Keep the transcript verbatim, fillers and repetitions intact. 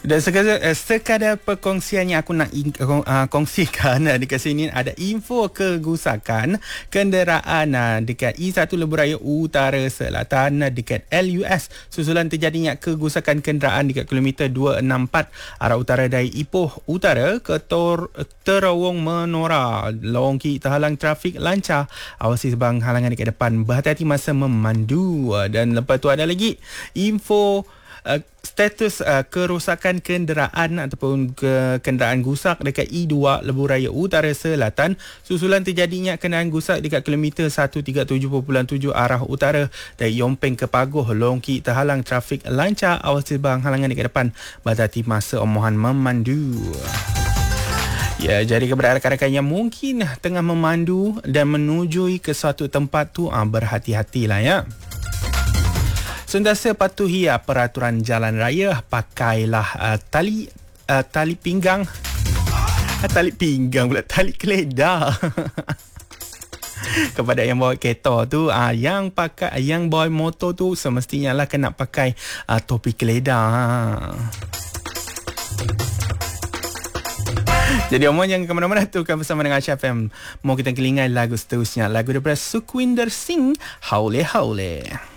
Dan sekadar, sekadar perkongsian yang aku nak in, uh, kongsikan uh, dekat sini ada info kegusakan kenderaan uh, dekat E satu Lebuh Raya Utara Selatan uh, dekat L U S susulan terjadinya kegusakan kenderaan dekat kilometer dua enam empat arah utara dari Ipoh Utara ke Tor, Terowong Menora. Lorong kiri terhalang trafik lancar. Awasi sebang halangan dekat depan. Berhati-hati masa memandu. Uh, dan lepas tu ada lagi info Uh, status uh, kerosakan kenderaan ataupun ke kenderaan gusak dekat E dua Lebuh Raya Utara Selatan susulan terjadinya kenderaan gusak dekat kilometer seratus tiga puluh tujuh perpuluhan tujuh arah utara dari Yompeng ke Pagoh. Longki terhalang trafik lancar. Awas bang halangan dekat depan. Berhati masa mohon memandu. Ya, jadi kepada rakan-rakan yang mungkin tengah memandu dan menuju ke suatu tempat tu, ah, berhati-hatilah ya. Sentiasa patuhi uh, peraturan jalan raya, pakailah uh, tali uh, tali pinggang. Uh, tali pinggang pula, tali keledar. Kepada yang bawa kereta tu, uh, yang pakai yang bawa motor tu semestinya lah kena pakai uh, topi keledar. Jadi omong jangan ke mana-mana tu, kan bersama dengan Aisyah F M. Mau kita kelingai lagu seterusnya, lagu daripada Sukhwinder Singh, Haule Haule.